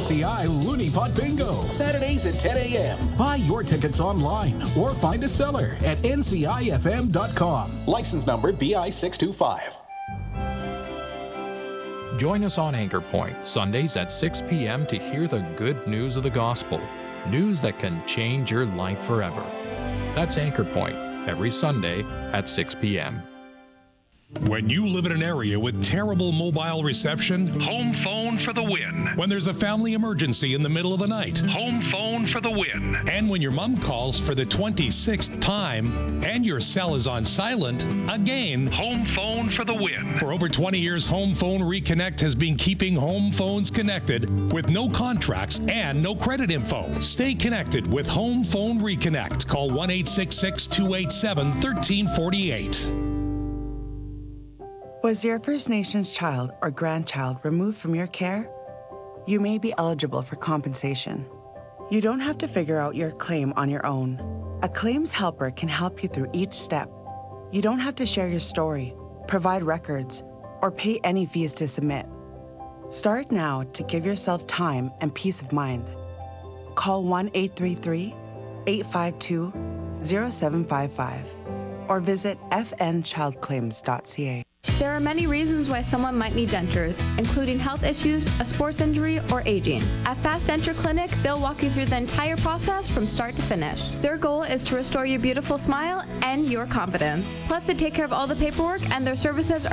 NCI Looney Pot Bingo, Saturdays at 10 a.m. Buy your tickets online or find a seller at ncifm.com. License number BI 625. Join us on Anchor Point, Sundays at 6 p.m. to hear the good news of the gospel. News that can change your life forever. That's Anchor Point, every Sunday at 6 p.m. When you live in an area with terrible mobile reception, Home Phone for the win. When there's a family emergency in the middle of the night, Home Phone for the win. And when your mom calls for the 26th time and your cell is on silent, again, Home Phone for the win. For over 20 years, Home Phone Reconnect has been keeping home phones connected with no contracts and no credit info. Stay connected with Home Phone Reconnect. Call 1-866-287-1348. Was your First Nations child or grandchild removed from your care? You may be eligible for compensation. You don't have to figure out your claim on your own. A claims helper can help you through each step. You don't have to share your story, provide records, or pay any fees to submit. Start now to give yourself time and peace of mind. Call 1-833-852-0755 or visit fnchildclaims.ca. There are many reasons why someone might need dentures, including health issues, a sports injury, or aging. At Fast Denture Clinic, they'll walk you through the entire process from start to finish. Their goal is to restore your beautiful smile and your confidence. Plus, they take care of all the paperwork, and their services